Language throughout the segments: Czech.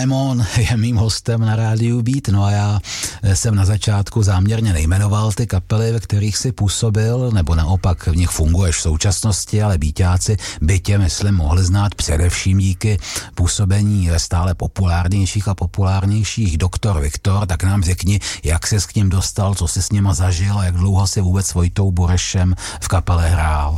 Démon je mým hostem na rádiu Beat, no a já jsem na začátku záměrně nejmenoval ty kapely, ve kterých si působil, nebo naopak v nich funguješ v současnosti, ale Beatáci by tě, myslím, mohli znát především díky působení ve stále populárnějších a populárnějších Doktor Viktor, tak nám řekni, jak ses k ním dostal, co jsi s nima zažil a jak dlouho si vůbec s Vojtou Burešem v kapele hrál.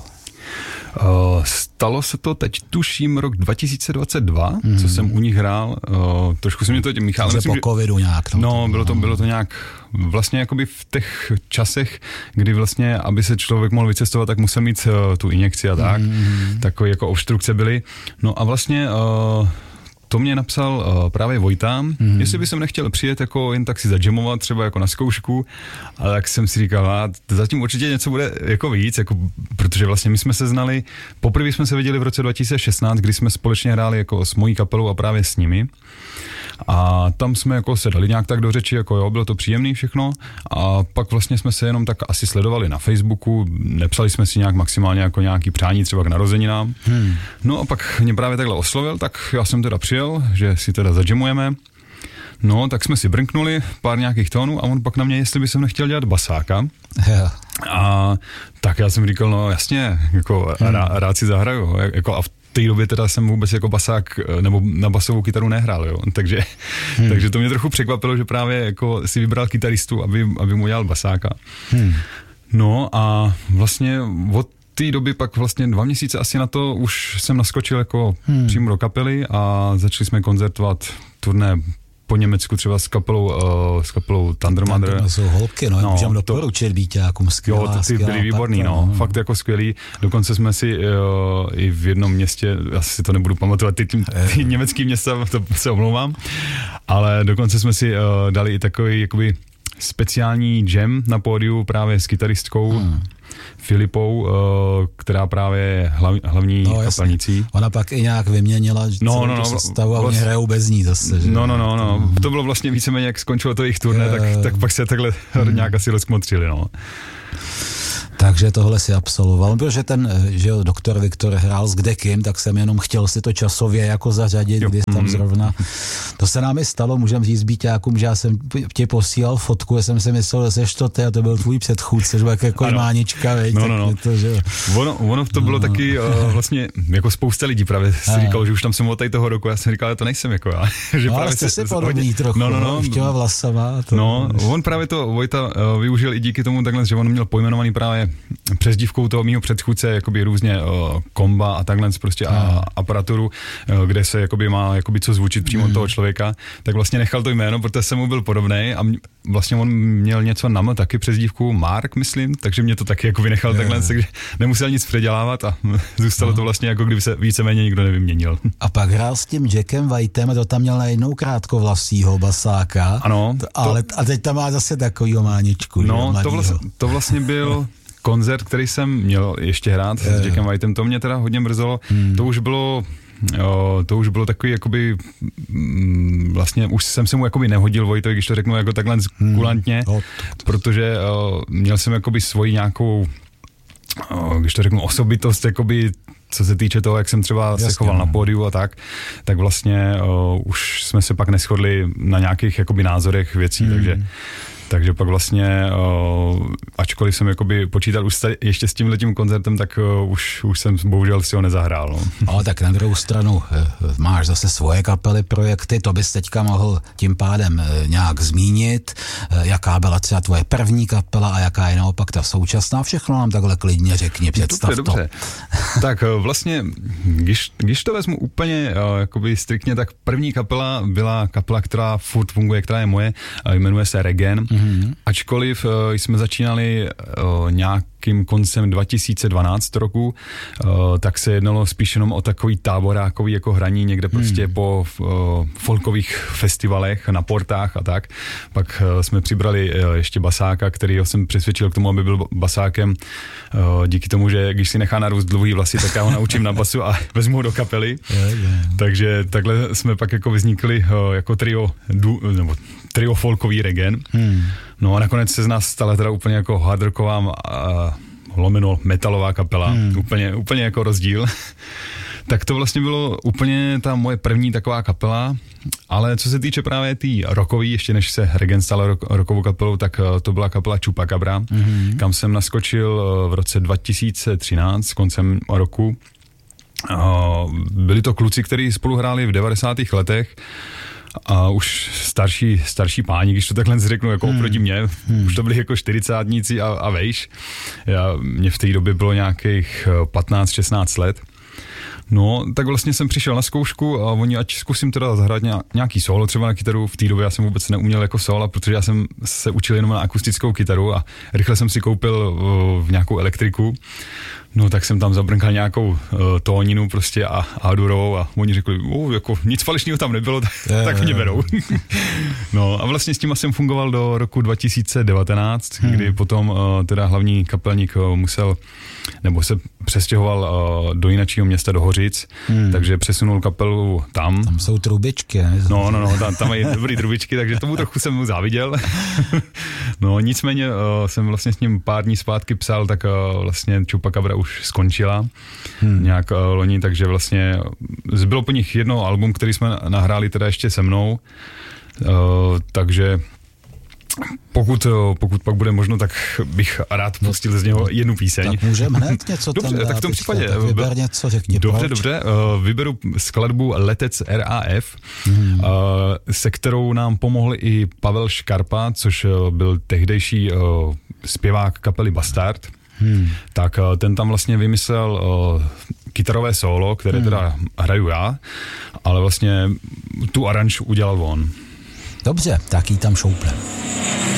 Stalo se to teď, tuším, rok 2022, co jsem u nich hrál. Trošku se mě to míchalo. Takže po covidu nějak. No, bylo to nějak vlastně jakoby v těch časech, kdy vlastně, aby se člověk mohl vycestovat, tak musel mít tu injekci a tak. Takové jako obstrukce byly. No a vlastně to mě napsal právě Vojta, jestli by jsem nechtěl přijet jako jen tak si zadžemovat, třeba jako na zkoušku, ale tak jsem si říkal, zatím určitě něco bude jako víc, jako, protože vlastně my jsme se znali, poprvé jsme se viděli v roce 2016, kdy jsme společně hráli jako s mojí kapelou a právě s nimi. A tam jsme jako se dali nějak tak do řeči, jako jo, bylo to příjemný všechno a pak vlastně jsme se jenom tak asi sledovali na Facebooku, nepsali jsme si nějak maximálně jako nějaký přání třeba k narozeninám. No a pak mě právě takhle oslovil, tak já jsem teda přijel, že si teda zadžemujeme. No, tak jsme si brnknuli pár nějakých tónů a on pak na mě, jestli by jsem nechtěl dělat basáka. A tak já jsem říkal, no jasně, jako rád si zahraju, jako a v té době teda jsem vůbec jako basák nebo na basovou kytaru nehrál, jo. Takže to mě trochu překvapilo, že právě jako si vybral kytaristu, aby mu dělal basáka. No a vlastně od té doby pak vlastně 2 měsíce asi na to už jsem naskočil jako přímo do kapely a začali jsme koncertovat turné po Německu třeba s kapelou Thunder Mother. To jsou holky, no, můžeme doporučit Beatákům, skvělá. Ty byly výborný, no, fakt jako skvělý. Dokonce jsme si i v jednom městě, já si to nebudu pamatovat, ty německý města, to se omlouvám, ale dokonce jsme si dali i takový jakoby speciální jam na pódiu právě s kytaristkou Filipou, která právě je hlavní kapelnicí. Ona pak i nějak vyměnila sestavu a oni hrajou bez ní zase. Že? No. To bylo vlastně víceméně, jak skončilo to jejich turné, tak pak se takhle nějak asi rozkmotřili, no. Takže tohle si absolvoval, protože ten, že jo, Doktor Viktor hrál s kdekým, tak jsem jenom chtěl si to časově jako zařadit, když tam zrovna. To se nám i stalo, můžem říct Beatákům, že já jsem ti posílal fotku, já jsem si myslel, že seš to ty a to byl tvůj předchůdce, že byl jako mánička, veď. No. To, že... Ono to bylo taky vlastně, jako spousta lidí právě si říkalo, že už tam jsem od toho roku, já jsem říkal, že to nejsem jako já. Že ale jste si podobný trochu, těma vlasama. On právě to Vojta využil i díky tomu takhle, že on měl pojmenovaný právě přezdívkou toho mýho předchůdce jakoby různě komba a takhle prostě a aparaturu, kde se jakoby má jakoby co zvučit přímo od toho člověka, tak vlastně nechal to jméno, protože jsem mu byl podobnej a vlastně on měl něco na taky přezdívku Mark, myslím, takže mě to taky jakoby nechal takhle, takže nemusel nic předělávat a zůstalo to vlastně jako kdyby se víceméně nikdo nevyměnil. A pak hrál s tím Jackem Whitem a to tam měl najednou krátkovlasýho basáka. Ano. A teď tam má zase takovýho máničku. No, to vlastně byl koncert, který jsem měl ještě hrát s Jackem Whitem, to mě teda hodně mrzelo. To už bylo takový, jakoby, vlastně už jsem se mu jakoby nehodil Vojtovi, když to řeknu jako takhle kulantně, protože měl jsem jakoby svoji nějakou, když to řeknu, osobitost, jakoby, co se týče toho, jak jsem třeba se choval na pódiu a tak vlastně už jsme se pak neshodli na nějakých jakoby názorech věcí, takže pak vlastně, ačkoliv jsem jakoby počítal už ještě s tímhletím koncertem, tak už jsem bohužel si ho nezahrál. No. Ale tak na druhou stranu máš zase svoje kapely, projekty, to bys teďka mohl tím pádem nějak zmínit, jaká byla třeba tvoje první kapela a jaká je naopak ta současná, všechno nám takhle klidně řekni, představ dobře. Tak vlastně, když to vezmu úplně jakoby striktně, tak první kapela byla kapela, která furt funguje, která je moje, jmenuje se Regen. Ačkoliv jsme začínali nějakým koncem 2012 roku, tak se jednalo spíš jenom o takový táborákový jako hraní někde prostě po folkových festivalech, na portách a tak. Pak jsme přibrali ještě basáka, kterýho jsem přesvědčil k tomu, aby byl basákem. Díky tomu, že když si nechá narůst dlouhý vlasy, tak já ho naučím na basu a vezmu ho do kapely. Takže takhle jsme pak jako vznikli jako trio folkový Regen. No a nakonec se z nás stala teda úplně jako hardrocková lomeno metalová kapela. Úplně jako rozdíl. Tak to vlastně bylo úplně ta moje první taková kapela, ale co se týče právě té rockový, ještě než se Regent stal rockovou kapelou, tak to byla kapela Chupacabra, kam jsem naskočil v roce 2013, koncem roku. Byli to kluci, kteří spolu hráli v 90. letech, a už starší páni, když to takhle řeknu, jako oproti mně, už to byli jako 40átníci a vejš. Mně v té době bylo nějakých 15-16 let. No, tak vlastně jsem přišel na zkoušku a oni, ať zkusím teda zahrát nějaký solo, třeba na kytaru. V té době já jsem vůbec neuměl jako solo, protože já jsem se učil jenom na akustickou kytaru a rychle jsem si koupil v nějakou elektriku. No, tak jsem tam zabrnkal nějakou tóninu prostě a durovou a oni řekli, jako nic falešného tam nebylo, tak mě berou. No a vlastně s tím jsem fungoval do roku 2019, kdy potom teda hlavní kapelník musel, nebo se přestěhoval do jiného města, do Hořic, takže přesunul kapelu tam. Tam jsou trubičky, ne? No, tam mají dobrý trubičky, takže tomu trochu jsem mu záviděl. No, nicméně jsem vlastně s ním pár dní zpátky psal, tak vlastně Chupacabra už skončila nějak loni, takže vlastně zbylo po nich jedno album, který jsme nahráli teda ještě se mnou, takže pokud pak bude možno, tak bych rád pustil z něho jednu píseň. Tak můžeme hned něco tam dát. Tak v tom případě. Tak vyber něco, řekni. Dobře. Vyberu skladbu Letec RAF, se kterou nám pomohl i Pavel Škarpa, což byl tehdejší zpěvák kapely Bastard. Tak ten tam vlastně vymyslel kytarové solo, které teda hraju já, ale vlastně tu aranž udělal on. Dobře, tak jí tam šoupnem.